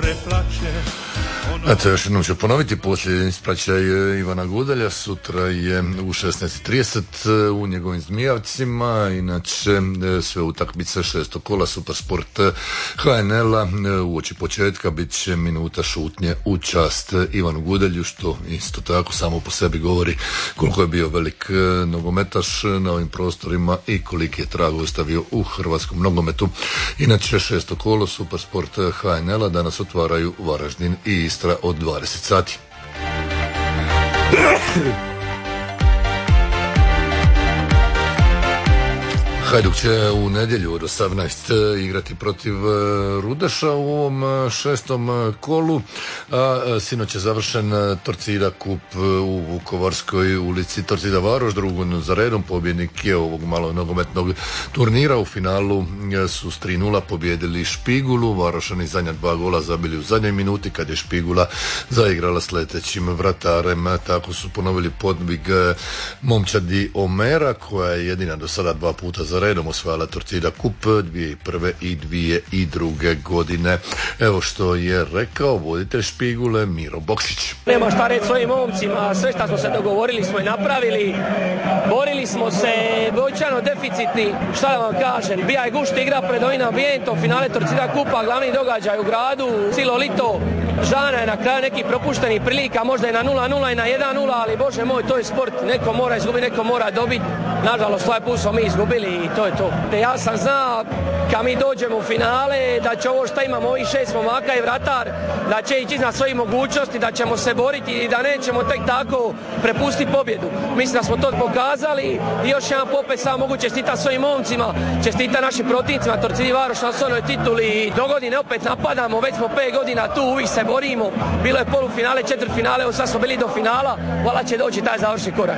Eto, još jednom ću ponoviti, posljednji ispraćaj Ivana Gudelja sutra je u 16:30 u njegovim Zmijavcima. Inače, sve utakmice 6. kola Supersport HNL-a uoči početka bit će minuta šutnje u čast Ivanu Gudelju, što isto tako samo po sebi govori koliko je bio velik nogometaš na ovim prostorima i koliki je trag ostavio u hrvatskom nogometu. Inače, 6. kolo Supersport HNL-a danas otvaraju Varaždin i Istra od 20 sati. Hajduk će u nedjelju od 18 igrati protiv Rudeša u ovom 6. kolu, a sinoć je završen Torcida kup u Vukovarskoj ulici. Torcida Varoš drugu za redom pobjednik je ovog malo nogometnog turnira. U finalu su s 3:0 pobjedili Špigulu. Varošani zadnja 2 gola zabili u zadnjoj minuti kad je Špigula zaigrala s letećim vratarem. Tako su ponovili podvig momčadi Omera, koja je jedina do sada 2 puta za redom osvajala Torcida kup 2001. i 2002. godine. Evo što je rekao voditelj Špigule Miro Bokšić. Nema šta reći svojim momcima, sve što smo se dogovorili smo i napravili. Borili smo se, brojčano deficitni, šta da vam kažem, bija je gušta igra pred ovim ambijentom, finale Torcida kupa, glavni događaj u gradu, cijelo lito. Žana je na kraju nekih propuštenih prilika, možda je na 0:0 i na 1:0, ali bože moj, to je sport, neko mora izgubiti, neko mora dobiti. Nažalost, ovaj put smo mi izgubili i to je to. Te ja sam znao, kad mi dođemo u finale, da će ovo što imamo, ovih 6 momaka i vratar, da će ići iznad svojih mogućnosti, da ćemo se boriti i da nećemo tek tako prepustiti pobjedu. Mislim da smo to pokazali i još jedan popet samo mogu čestitati svojim momcima, čestitati našim protivnicima, Torcidi Varoš na osnovnoj tituli i dogodine opet napadamo, već smo 5 godina tu, uvijek se borimo, bilo je polufinale, četvrtfinale, evo sad smo bili do finala, hvala će doći taj završni korak.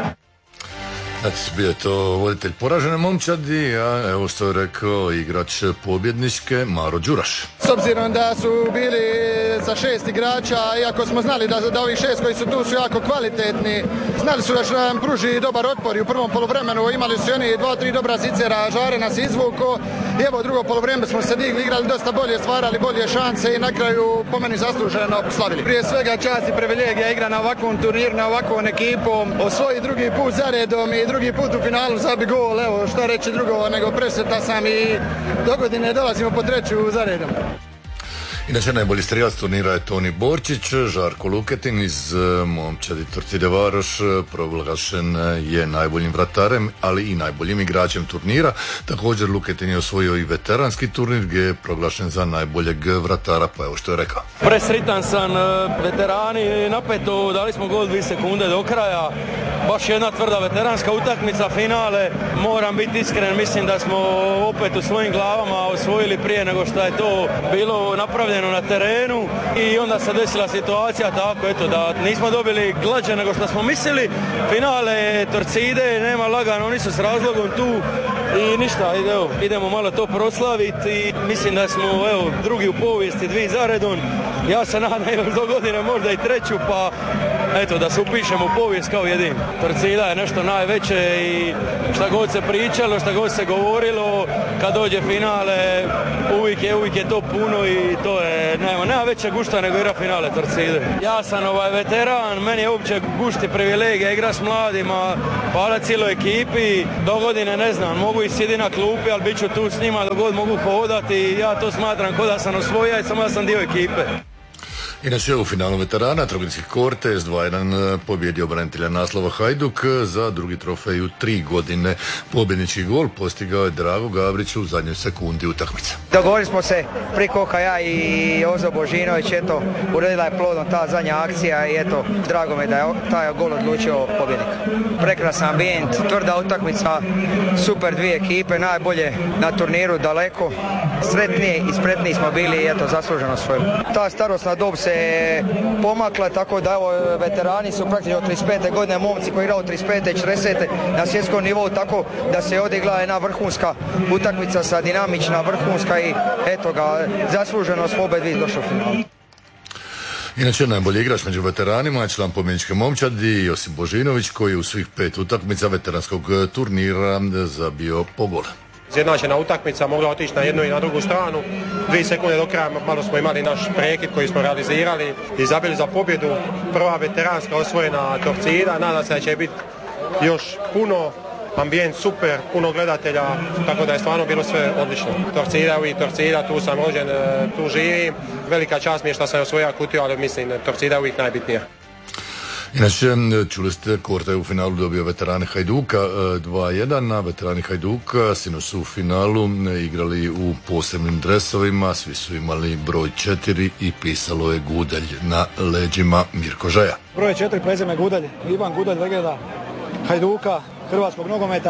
Znači, bio je to voditelj poražene momčadi, a evo što je rekao igrač pobjedničke Maro Đuraš. S obzirom da su bili sa 6 igrača, iako smo znali da ovih 6 koji su tu su jako kvalitetni, znali su da nam pruži dobar otpor i u prvom poluvremenu imali su oni 2-3 dobra zicera, Žare nas izvuko i evo drugo poluvreme smo se digli, igrali dosta bolje, stvarali bolje šanse i na kraju po meni zasluženo slavili. Prije svega čast i privilegija igra na ovakvom turniru, na ovakvom ekipom, osvoji drugi put za redom i drugi put u finalu zabi gol, evo što reći drugo nego presretan sam i dogodine dolazimo po treću za redom. Inače, najbolji strijelac turnira je Toni Borčić. Žarko Luketin iz momčadi Torcide Varoš proglašen je najboljim vratarem, ali i najboljim igračem turnira. Također Luketin je osvojio i veteranski turnir gdje je proglašen za najboljeg vratara, pa evo što je rekao. Presritan sam, veterani napeto, dali smo gol 2 sekunde do kraja. Baš jedna tvrda veteranska utakmica, finale. Moram biti iskren, mislim da smo opet u svojim glavama osvojili prije nego što je to bilo napravljeno na terenu i onda se desila situacija tako, eto, da nismo dobili glađe nego što smo mislili. Finale Torcide, nema lagano, oni su s razlogom tu i ništa, evo, idemo malo to proslaviti i mislim da smo, evo, drugi u povijesti, 2 za redom. Ja se nadam još do godine možda i treću, pa eto, da se upišemo u povijest kao jedin. Torcida je nešto najveće i šta god se pričalo, šta god se govorilo, kad dođe finale, uvijek je to puno i to je, nema veće gušta nego igra finale Torcide. Ja sam veteran, meni je uopće gušti privilegija igra s mladima, hvala cijeloj ekipi, do godine ne znam, mogu i sjedi na klupi, ali bit ću tu s njima dok god mogu hodati i ja to smatram ko da sam osvojio i samo da sam dio ekipe. Inače, u finalu veterana Trogirski Kortez 2:1 pobjedio branitelja naslova Hajduk za drugi trofej u 3 godine. Pobjednički gol postigao je Drago Gavrić u zadnjoj sekundi utakmice. Dogovorili smo se prikoka ja i Jozo Božinović, eto, uredila je plodom ta zadnja akcija i eto, drago me da je taj gol odlučio pobjednik. Prekrasan ambijent, tvrda utakmica, super 2 ekipe, najbolje na turniru daleko, sretniji i spretniji smo bili i eto, zasluženo svoje. Ta starosna dob se pomakla, tako da evo, veterani su praktično od 35. godine, momci koji igraju od 35. i 40. na svjetskom nivou, tako da se odigla jedna vrhunska utakmica sa dinamična, vrhunska i eto ga, zasluženo smo obe dvije došli u finalu. Inače, najbolji igrač među veteranima je član pobjedničke momčadi Josip Božinović, koji je u svih 5 utakmica veteranskog turnira zabio po gol. Izjednačena utakmica, mogla otići na jednu i na drugu stranu. 2 sekunde do kraja malo smo imali naš prekid koji smo realizirali i zabili za pobjedu. Prva veteranska osvojena Torcida, nadam se da će biti još puno. Ambijent super, puno gledatelja, tako da je stvarno bilo sve odlično. Torcida, tu sam rođen, tu živim. Velika čast mi je što sam osvojio kutiju, ali mislim Torcida je uvijek najbitnija. Inače, čuli ste, Korta je u finalu dobio veterane Hajduka 2-1, a veterani Hajduka sinoć su u finalu igrali u posebnim dresovima, svi su imali broj 4 i pisalo je Gudelj na leđima Mirko Žaja. Broj 4, prezime Gudelj, Ivan Gudelj, legenda Hajduka, hrvatskog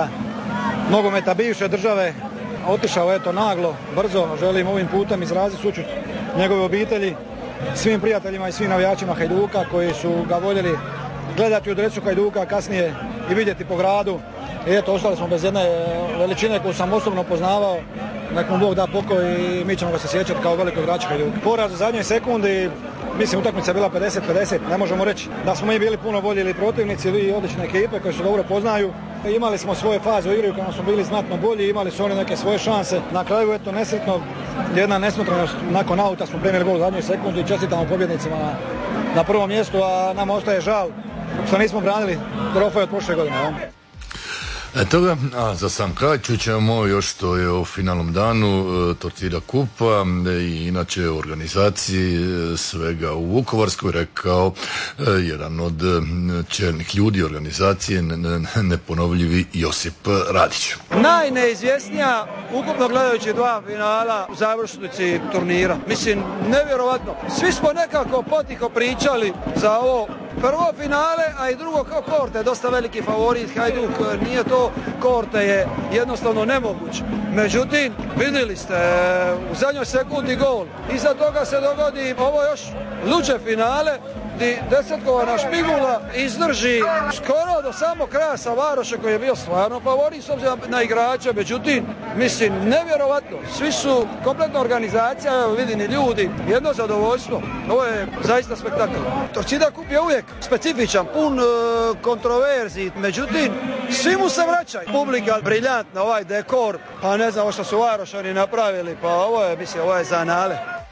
nogometa bivše države, otišao eto naglo, brzo. Želim ovim putem izraziti sućut njegove obitelji, svim prijateljima i svim navijačima Hajduka koji su ga voljeli gledati u dresu Hajduka, a kasnije i vidjeti po gradu. I eto, ostali smo bez jedne veličine koju sam osobno poznavao. Nek mu Bog da pokoj i mi ćemo ga se sjećati kao velikog igrača Hajduka. Poraz u zadnjoj sekundi, mislim utakmica je bila 50-50, ne možemo reći da smo mi bili puno bolji ili protivnici ili odlične ekipe koje se dobro poznaju. Imali smo svoje faze u igri u kojima smo bili znatno bolji, imali su oni neke svoje šanse. Na kraju eto nesretno, jedna nesmotrenost, nakon auta smo primili gol u zadnjoj sekundi i čestitamo pobjednicima na prvom mjestu, a nama ostaje žal što nismo branili trofej od prošle godine. Eto ga, a za sam kraj čućemo još što je o finalnom danu Torcida kupa i inače organizaciji svega u Vukovarskoj rekao jedan od čelnih ljudi organizacije, neponovljivi Josip Radić. Najneizvjesnija, ukupno gledajući 2 finala u završnici turnira. Mislim, nevjerovatno. Svi smo nekako potiho pričali za ovo prvo finale, a i drugo kao Korte, dosta veliki favorit Hajduk, nije to, Korte je jednostavno nemoguć. Međutim, vidjeli ste u zadnjoj sekundi gol, iza toga se dogodi ovo još luđe finale, gdje desetkovana Špigula izdrži skoro do samog kraja sa Varošem koji je bio stvarno favorit s obzirom na igrače, međutim, mislim, nevjerovatno. Svi su, kompletna organizacija, evo vidim i ljudi, jedno zadovoljstvo. Ovo je zaista spektakl. Torcida kup je uvijek specifičan, pun kontroverzi, međutim, svi mu se vraćaju. Publika briljantna, ovaj dekor, pa ne znam ovo što su Varošani napravili, pa ovo je, mislim, ovo je za anale.